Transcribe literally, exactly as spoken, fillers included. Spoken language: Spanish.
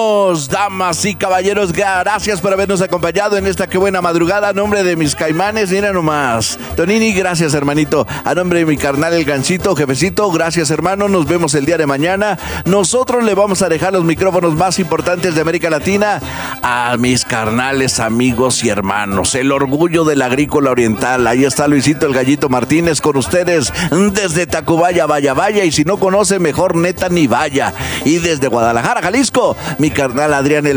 Vámonos, damas y caballeros, gracias por habernos acompañado en esta que buena madrugada. A nombre de mis caimanes, mira nomás. Tonini, gracias hermanito. A nombre de mi carnal el Gancito, jefecito, gracias hermano. Nos vemos el día de mañana. Nosotros le vamos a dejar los micrófonos más importantes de América Latina a mis carnales, amigos y hermanos. El orgullo del agrícola oriental. Ahí está Luisito el Gallito Martínez con ustedes desde Tacubaya, vaya, vaya. Y si no conoce, mejor neta ni vaya. Y desde Guadalajara, Jalisco, mi carnal Adrián el